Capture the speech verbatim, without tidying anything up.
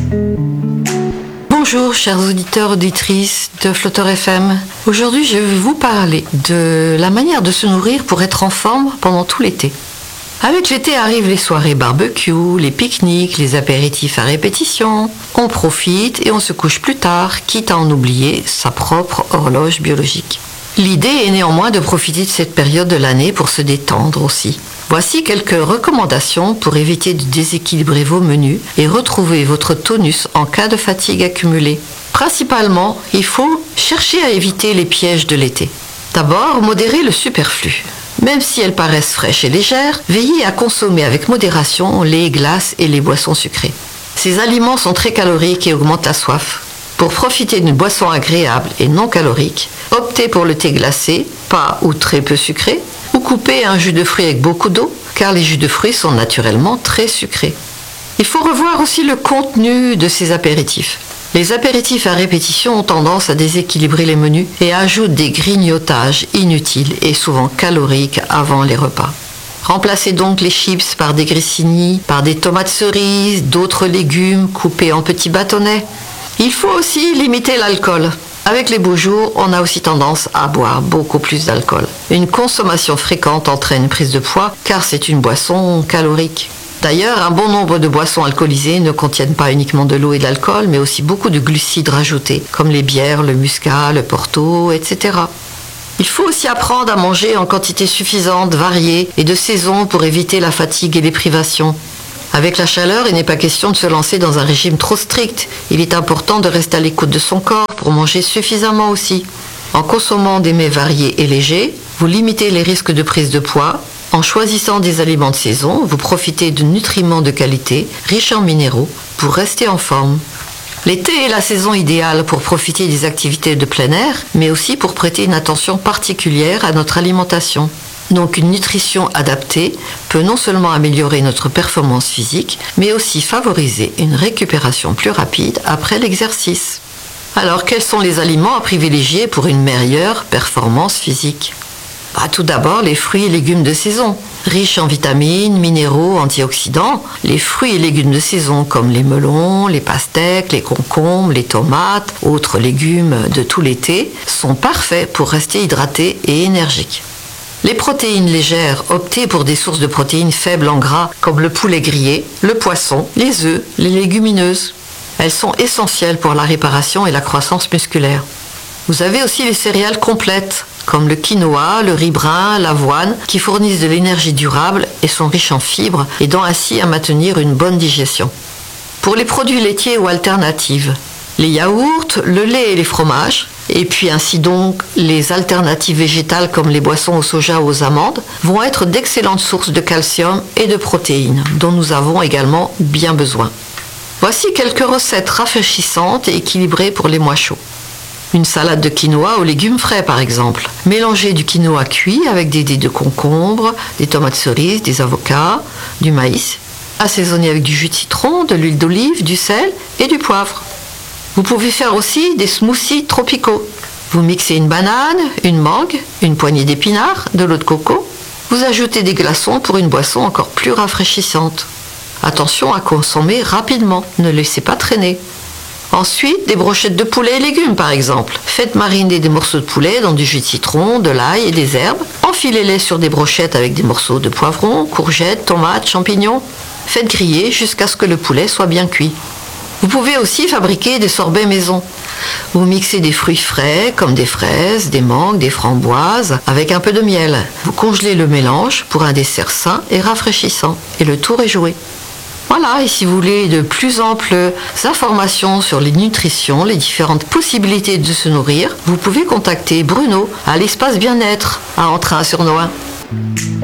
Bonjour chers auditeurs, auditrices de Flutter F M. Aujourd'hui je vais vous parler de la manière de se nourrir pour être en forme pendant tout l'été. Avec l'été arrivent les soirées barbecue, les pique-niques, les apéritifs à répétition. On profite et on se couche plus tard, quitte à en oublier sa propre horloge biologique. L'idée est néanmoins de profiter de cette période de l'année pour se détendre aussi. Voici quelques recommandations pour éviter de déséquilibrer vos menus et retrouver votre tonus en cas de fatigue accumulée. Principalement, il faut chercher à éviter les pièges de l'été. D'abord, modérer le superflu. Même si elles paraissent fraîches et légères, veillez à consommer avec modération les glaces et les boissons sucrées. Ces aliments sont très caloriques et augmentent la soif. Pour profiter d'une boisson agréable et non calorique, optez pour le thé glacé, pas ou très peu sucré, ou coupez un jus de fruits avec beaucoup d'eau, car les jus de fruits sont naturellement très sucrés. Il faut revoir aussi le contenu de ces apéritifs. Les apéritifs à répétition ont tendance à déséquilibrer les menus et ajoutent des grignotages inutiles et souvent caloriques avant les repas. Remplacez donc les chips par des grissini, par des tomates cerises, d'autres légumes coupés en petits bâtonnets. Il faut aussi limiter l'alcool. Avec les beaux jours, on a aussi tendance à boire beaucoup plus d'alcool. Une consommation fréquente entraîne une prise de poids car c'est une boisson calorique. D'ailleurs, un bon nombre de boissons alcoolisées ne contiennent pas uniquement de l'eau et de l'alcool, mais aussi beaucoup de glucides rajoutés, comme les bières, le muscat, le porto, et cetera. Il faut aussi apprendre à manger en quantité suffisante, variée et de saison pour éviter la fatigue et les privations. Avec la chaleur, il n'est pas question de se lancer dans un régime trop strict. Il est important de rester à l'écoute de son corps pour manger suffisamment aussi. En consommant des mets variés et légers, vous limitez les risques de prise de poids. En choisissant des aliments de saison, vous profitez de nutriments de qualité, riches en minéraux, pour rester en forme. L'été est la saison idéale pour profiter des activités de plein air, mais aussi pour prêter une attention particulière à notre alimentation. Donc une nutrition adaptée peut non seulement améliorer notre performance physique, mais aussi favoriser une récupération plus rapide après l'exercice. Alors quels sont les aliments à privilégier pour une meilleure performance physique ? Bah, tout d'abord, les fruits et légumes de saison. Riches en vitamines, minéraux, antioxydants, les fruits et légumes de saison comme les melons, les pastèques, les concombres, les tomates, autres légumes de tout l'été, sont parfaits pour rester hydratés et énergiques. Les protéines légères, optez pour des sources de protéines faibles en gras comme le poulet grillé, le poisson, les œufs, les légumineuses. Elles sont essentielles pour la réparation et la croissance musculaire. Vous avez aussi les céréales complètes, comme le quinoa, le riz brun, l'avoine, qui fournissent de l'énergie durable et sont riches en fibres, aidant ainsi à maintenir une bonne digestion. Pour les produits laitiers ou alternatives, les yaourts, le lait et les fromages, et puis ainsi donc les alternatives végétales comme les boissons au soja ou aux amandes, vont être d'excellentes sources de calcium et de protéines, dont nous avons également bien besoin. Voici quelques recettes rafraîchissantes et équilibrées pour les mois chauds. Une salade de quinoa aux légumes frais par exemple. Mélangez du quinoa cuit avec des dés de concombre, des tomates cerises, des avocats, du maïs. Assaisonnez avec du jus de citron, de l'huile d'olive, du sel et du poivre. Vous pouvez faire aussi des smoothies tropicaux. Vous mixez une banane, une mangue, une poignée d'épinards, de l'eau de coco. Vous ajoutez des glaçons pour une boisson encore plus rafraîchissante. Attention à consommer rapidement, ne laissez pas traîner. Ensuite, des brochettes de poulet et légumes par exemple. Faites mariner des morceaux de poulet dans du jus de citron, de l'ail et des herbes. Enfilez-les sur des brochettes avec des morceaux de poivrons, courgettes, tomates, champignons. Faites griller jusqu'à ce que le poulet soit bien cuit. Vous pouvez aussi fabriquer des sorbets maison. Vous mixez des fruits frais comme des fraises, des mangues, des framboises avec un peu de miel. Vous congelez le mélange pour un dessert sain et rafraîchissant. Et le tour est joué. Voilà, et si vous voulez de plus amples informations sur les nutritions, les différentes possibilités de se nourrir, vous pouvez contacter Bruno à l'espace bien-être à Entrain-sur-Nohain.